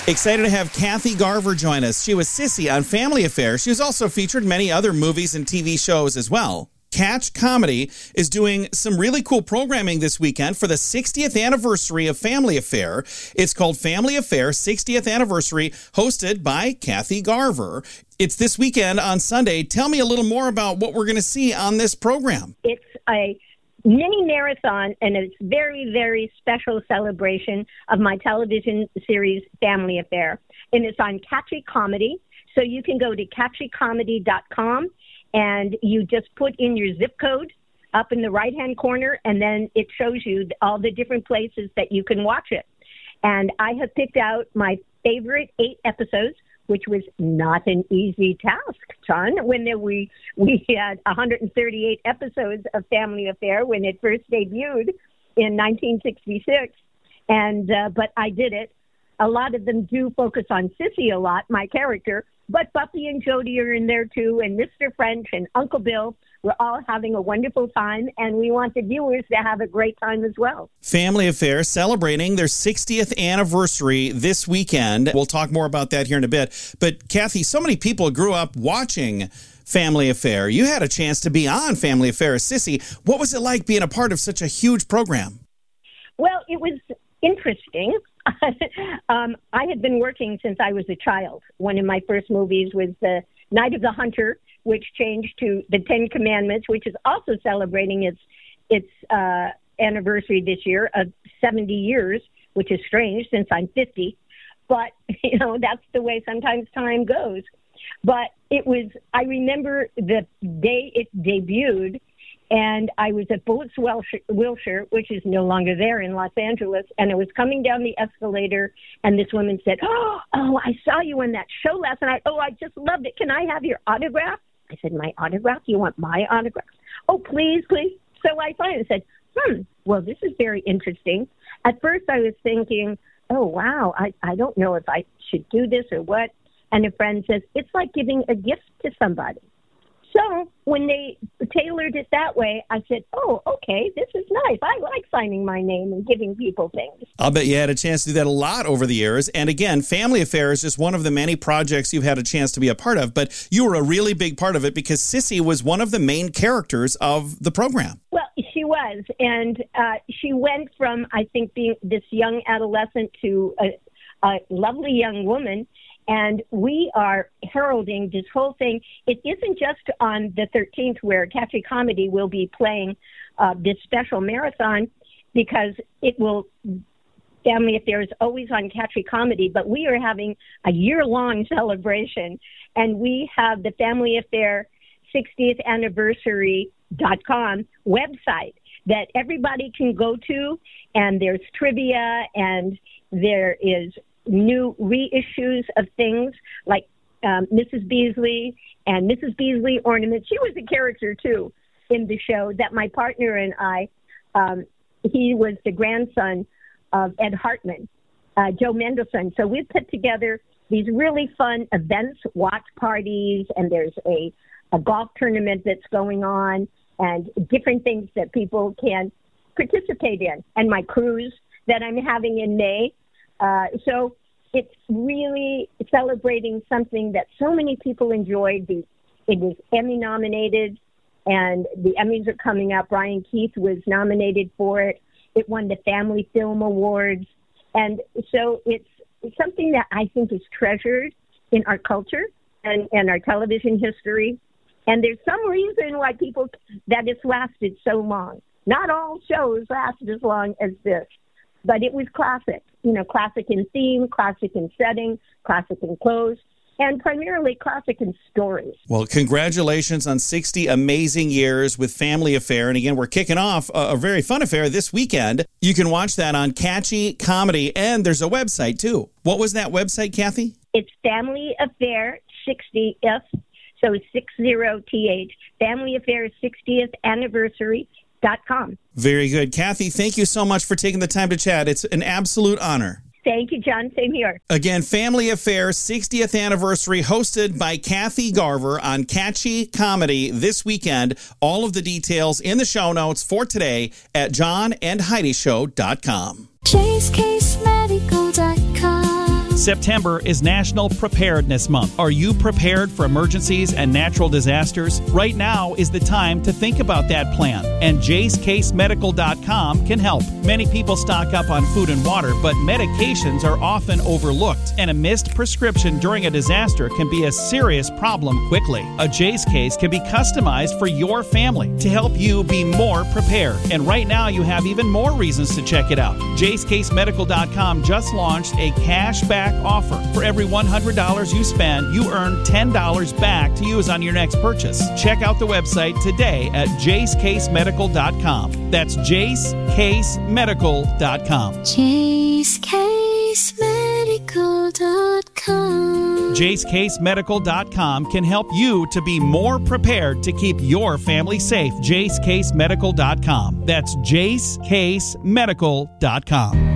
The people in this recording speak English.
Excited to have Kathy Garver join us. She was Sissy on Family Affair. She was also featured in many other movies and TV shows as well. Catch Comedy is doing some really cool programming this weekend for the 60th anniversary of Family Affair. It's called Family Affair 60th Anniversary, hosted by Kathy Garver. It's this weekend on Sunday. Tell me a little more about what we're going to see on this program. It's a mini marathon, and it's very, very special celebration of my television series Family Affair. And it's on Catchy Comedy. So you can go to catchycomedy.com and you just put in your zip code up in the right-hand corner, and then it shows you all the different places that you can watch it. And I have picked out my favorite 8 episodes, which was not an easy task, John, when we had 138 episodes of Family Affair when it first debuted in 1966. But I did it. A lot of them do focus on Sissy a lot, my character, but Buffy and Jody are in there too, and Mr. French and Uncle Bill. We're all having a wonderful time, and we want the viewers to have a great time as well. Family Affair celebrating their 60th anniversary this weekend. We'll talk more about that here in a bit. But, Kathy, so many people grew up watching Family Affair. You had a chance to be on Family Affair as Sissy. What was it like being a part of such a huge program? Well, it was interesting. I had been working since I was a child. One of my first movies was The Night of the Hunter, which changed to The 10 Commandments, which is also celebrating its anniversary this year of 70 years, which is strange since I'm 50. But, that's the way sometimes time goes. But I remember the day it debuted, and I was at Bullets, Wilshire, which is no longer there in Los Angeles, and I was coming down the escalator, and this woman said, oh, I saw you in that show last night. Oh, I just loved it. Can I have your autograph? I said, my autograph? You want my autograph? Oh, please, please. So I finally said, well, this is very interesting. At first I was thinking, oh, wow, I don't know if I should do this or what. And a friend says, it's like giving a gift to somebody. So when they tailored it that way, I said, oh, okay, this is nice. I like signing my name and giving people things. I'll bet you had a chance to do that a lot over the years. And again, Family Affair is just one of the many projects you've had a chance to be a part of. But you were a really big part of it because Sissy was one of the main characters of the program. Well, she was. And she went from, I think, being this young adolescent to a lovely young woman. And we are heralding this whole thing. It isn't just on the 13th where Catchy Comedy will be playing this special marathon, because Family Affair is always on Catchy Comedy, but we are having a year-long celebration. And we have the Family Affair 60th Anniversary.com website that everybody can go to, and there's trivia, and there is new reissues of things like Mrs. Beasley and Mrs. Beasley ornaments. She was a character, too, in the show that my partner and I, he was the grandson of Ed Hartman, Joe Mendelson. So we've put together these really fun events, watch parties, and there's a golf tournament that's going on and different things that people can participate in. And my cruise that I'm having in May. So it's really celebrating something that so many people enjoyed. It was Emmy nominated, and the Emmys are coming out. Brian Keith was nominated for it. It won the Family Film Awards. And so it's something that I think is treasured in our culture and our television history. And there's some reason why that it's lasted so long. Not all shows last as long as this. But it was classic, classic in theme, classic in setting, classic in clothes, and primarily classic in stories. Well, congratulations on 60 amazing years with Family Affair. And again, we're kicking off a very fun affair this weekend. You can watch that on Catchy Comedy, and there's a website, too. What was that website, Kathy? It's Family Affair 60th, so 60th, Family Affair 60th Anniversary.com. Very good. Kathy, thank you so much for taking the time to chat. It's an absolute honor. Thank you, John. Same here. Again, Family Affair 60th Anniversary, hosted by Kathy Garver on Catchy Comedy this weekend. All of the details in the show notes for today at johnandheidishow.com. JaceCaseMedical.com September is National Preparedness Month. Are you prepared for emergencies and natural disasters? Right now is the time to think about that plan, and JaceCaseMedical.com can help. Many people stock up on food and water, but medications are often overlooked, and a missed prescription during a disaster can be a serious problem quickly. A Jace Case can be customized for your family to help you be more prepared. And right now you have even more reasons to check it out. JaceCaseMedical.com just launched a cashback offer. For every $100 you spend, you earn $10 back to use on your next purchase. Check out the website today at JaceCaseMedical.com. That's JaceCaseMedical.com. JaceCaseMedical.com. JaceCaseMedical.com can help you to be more prepared to keep your family safe. JaceCaseMedical.com. That's JaceCaseMedical.com.